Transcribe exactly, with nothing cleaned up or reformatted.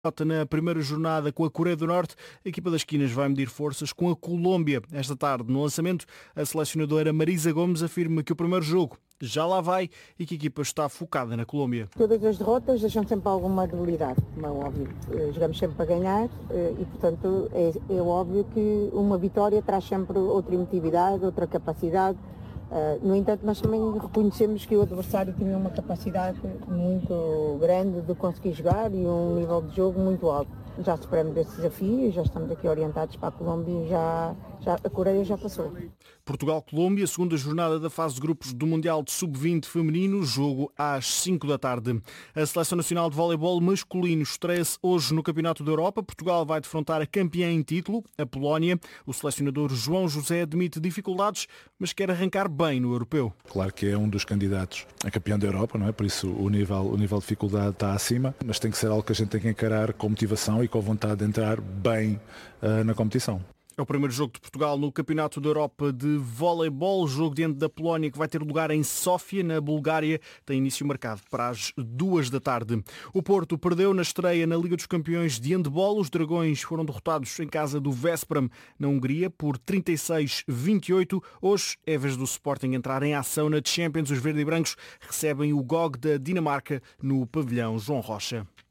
Na primeira jornada com a Coreia do Norte, a equipa das Quinas vai medir forças com a Colômbia. Esta tarde, no lançamento, a selecionadora Marisa Gomes afirma que o primeiro jogo já lá vai e que a equipa está focada na Colômbia. Todas as derrotas deixam sempre alguma debilidade, como é óbvio. Jogamos sempre para ganhar e, portanto, é, é óbvio que uma vitória traz sempre outra emotividade, outra capacidade. Uh, no entanto, nós também reconhecemos que o adversário tinha uma capacidade muito grande de conseguir jogar e um nível de jogo muito alto. Já superamos esse desafio e já estamos aqui orientados para a Colômbia e já, já, a Coreia já passou. Portugal-Colômbia, segunda jornada da fase de grupos do Mundial de sub vinte feminino, jogo às cinco da tarde. A Seleção Nacional de Voleibol masculino estreia-se hoje no Campeonato da Europa. Portugal vai defrontar a campeã em título, a Polónia. O selecionador João José admite dificuldades, mas quer arrancar bem no europeu. Claro que é um dos candidatos a campeão da Europa, não é? Por isso o nível, o nível de dificuldade está acima, mas tem que ser algo que a gente tem que encarar com motivação e com vontade de entrar bem uh, na competição. É o primeiro jogo de Portugal no Campeonato da Europa de Voleibol, jogo diante da Polónia que vai ter lugar em Sófia, na Bulgária, tem início marcado para as duas da tarde. O Porto perdeu na estreia na Liga dos Campeões de Handball. Os Dragões foram derrotados em casa do Veszprém, na Hungria, por trinta e seis a vinte e oito. Hoje é a vez do Sporting entrar em ação na Champions. Os verde e brancos recebem o G O G da Dinamarca no pavilhão João Rocha.